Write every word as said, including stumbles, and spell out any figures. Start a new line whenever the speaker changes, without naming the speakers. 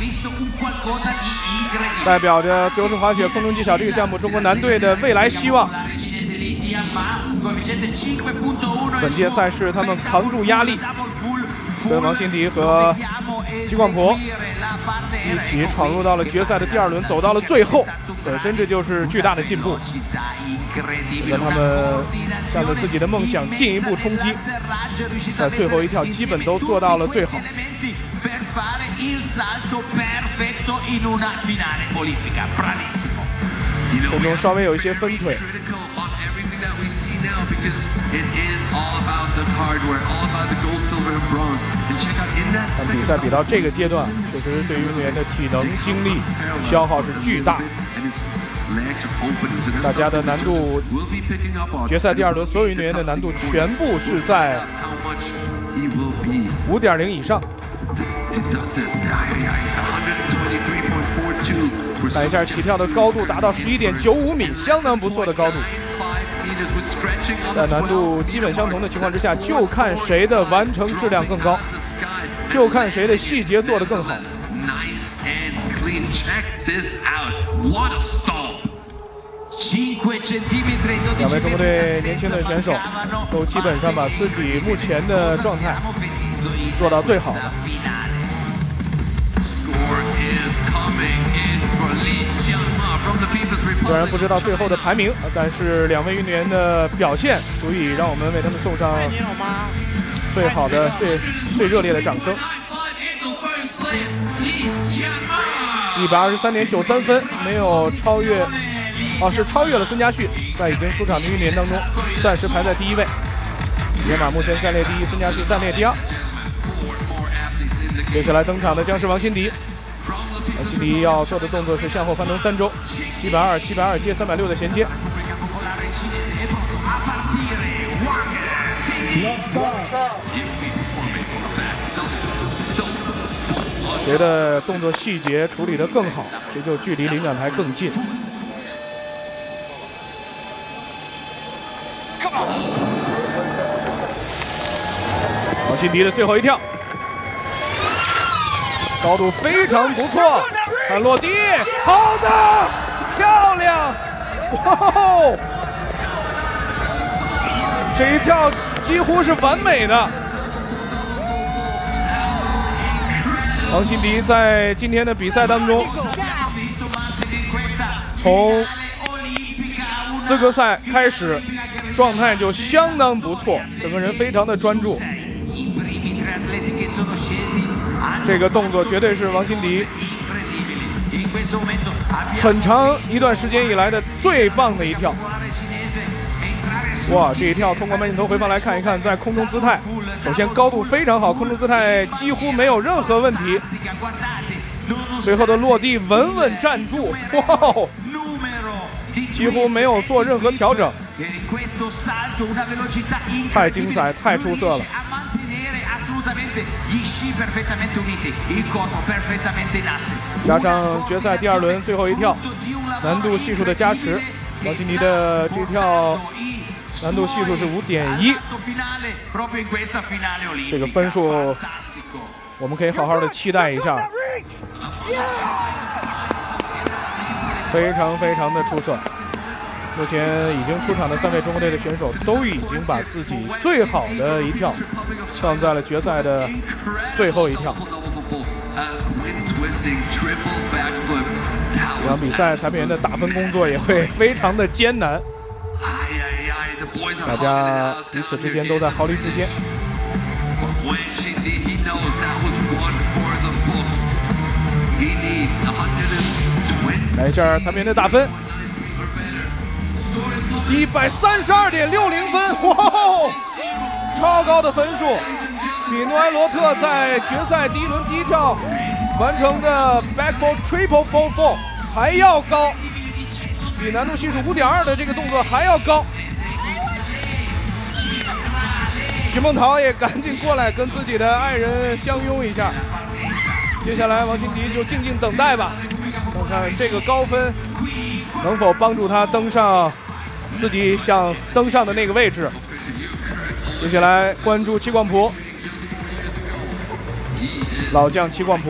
代表着自由式滑雪空中技巧这个项目中国男队的未来希望。本届赛事他们扛住压力，跟王欣迪和戚广博一起闯入到了决赛的第二轮，走到了最后，本身这就是巨大的进步。让他们向着自己的梦想进一步冲击，在最后一跳基本都做到了最好。空中稍微有一些分腿。但比赛比到这个阶段，确实对于运动员的体能、精力消耗是巨大。大家的难度，决赛第二轮所有运动员的难度全部是在五点零以上。看一下起跳的高度达到十一点九五米，相当不错的高度。在难度基本相同的情况之下，就看谁的完成质量更高，就看谁的细节做得更好。两位中国队年轻的选手都基本上把自己目前的状态做到最好的。虽然不知道最后的排名，但是两位运动员的表现足以让我们为他们送上最好的、最最热烈的掌声。一百二十三点九三分，没有超越，哦，是超越了孙佳旭，在已经出场的运动员当中，暂时排在第一位。野马目前暂列第一，孙佳旭暂列第二。接下来登场的将是王欣迪。王欣迪要做的动作是向后翻腾三周，七百二、七百二接三百六的衔接。谁的动作细节处理得更好，谁就距离领奖台更近。王欣迪的最后一跳。高度非常不错，看落地，好的，漂亮，哇哦！这一跳几乎是完美的。王欣迪在今天的比赛当中，从资格赛开始，状态就相当不错，整个人非常的专注。这个动作绝对是王欣迪很长一段时间以来的最棒的一跳。哇，这一跳通过慢镜头回放来看一看，在空中姿态，首先高度非常好，空中姿态几乎没有任何问题。最后的落地稳稳站住，哇，几乎没有做任何调整，太精彩，太出色了。加上决赛第二轮最后一跳，难度系数的加持，王欣迪的这跳难度系数是五点一，这个分数我们可以好好的期待一下，非常非常的出色。目前已经出场的三位中国队的选手都已经把自己最好的一跳放在了决赛的最后一跳。这场比赛裁判员的打分工作也会非常的艰难，大家彼此之间都在毫厘之间。来一下裁判员的打分。一百三十二点六零分，哇，超高的分数，比诺埃罗特在决赛第一轮第一跳完成的 back four triple four four 还要高，比难度系数五点二的这个动作还要高。徐梦桃也赶紧过来跟自己的爱人相拥一下。接下来王欣迪就静静等待吧，看看这个高分能否帮助他登上自己想登上的那个位置。接下来关注戚广博，老将戚广博。